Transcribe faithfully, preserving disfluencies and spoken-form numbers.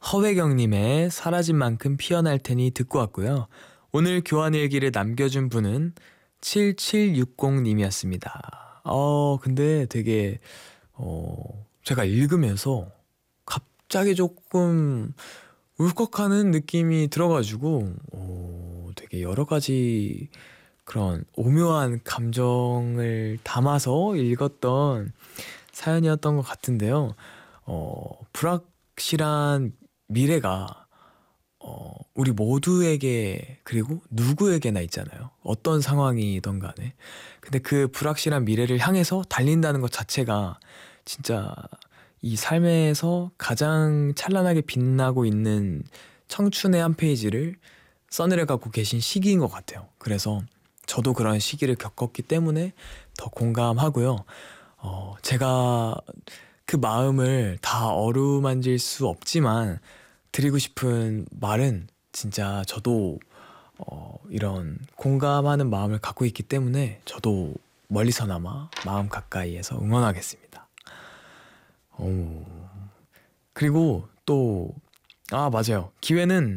허회경님의 사라진 만큼 피어날 테니 듣고 왔고요. 오늘 교환일기를 남겨준 분은 칠칠육공님이었습니다. 어, 근데 되게, 어, 제가 읽으면서 갑자기 조금 울컥하는 느낌이 들어가지고, 어, 되게 여러 가지 그런 오묘한 감정을 담아서 읽었던 사연이었던 것 같은데요. 어, 불확실한 미래가 어, 우리 모두에게 그리고 누구에게나 있잖아요. 어떤 상황이든 간에. 근데 그 불확실한 미래를 향해서 달린다는 것 자체가 진짜 이 삶에서 가장 찬란하게 빛나고 있는 청춘의 한 페이지를 써내려 갖고 계신 시기인 것 같아요. 그래서 저도 그런 시기를 겪었기 때문에 더 공감하고요. 어, 제가 그 마음을 다 어루만질 수 없지만 드리고 싶은 말은 진짜 저도 어, 이런 공감하는 마음을 갖고 있기 때문에 저도 멀리서나마 마음 가까이에서 응원하겠습니다. 오. 그리고 또, 아, 맞아요. 기회는